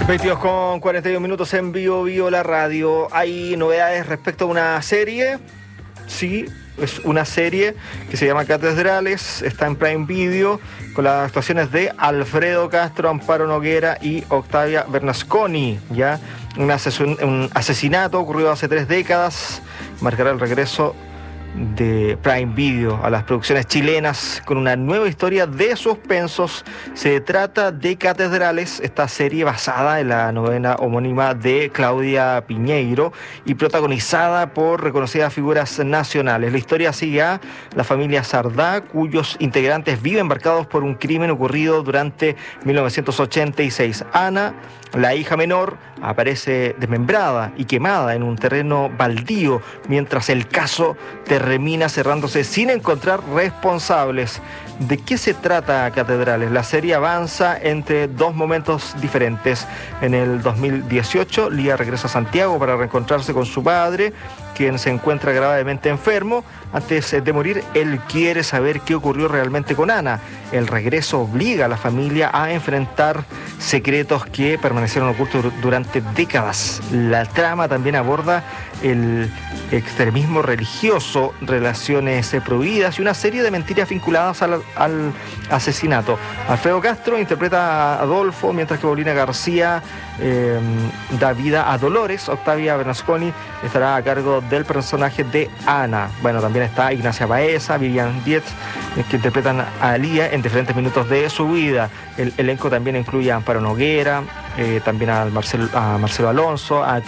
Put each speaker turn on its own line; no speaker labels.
22:41 en Vivo la radio. Hay novedades respecto a una serie. Sí, es una serie que se llama Catedrales. Está en Prime Video con las actuaciones de Alfredo Castro, Amparo Noguera y Octavia Bernasconi. ¿Ya? Un asesinato ocurrido hace 3 décadas. Marcará el regreso de Prime Video a las producciones chilenas con una nueva historia de suspensos. Se trata de Catedrales, esta serie basada en la novela homónima de Claudia Piñeiro y protagonizada por reconocidas figuras nacionales. La historia sigue a la familia Sardá, cuyos integrantes viven embarcados por un crimen ocurrido durante 1986. Ana, la hija menor, aparece desmembrada y quemada en un terreno baldío, mientras el caso termina cerrándose sin encontrar responsables. ¿De qué se trata Catedrales? La serie avanza entre dos momentos diferentes. En el 2018, Lía regresa a Santiago para reencontrarse con su padre, quien se encuentra gravemente enfermo. Antes de morir, él quiere saber qué ocurrió realmente con Ana. El regreso obliga a la familia a enfrentar secretos que permanecieron ocultos durante décadas. La trama también aborda el extremismo religioso, relaciones prohibidas y una serie de mentiras vinculadas al asesinato. Alfredo Castro interpreta a Adolfo, mientras que Paulina García da vida a Dolores. Octavia Bernasconi estará a cargo del personaje de Ana. Bueno, también está Ignacia Baeza, Vivian Dietz, que interpretan a Lía en diferentes minutos de su vida. El elenco también incluye a Amparo Noguera, también a Marcelo Alonso, a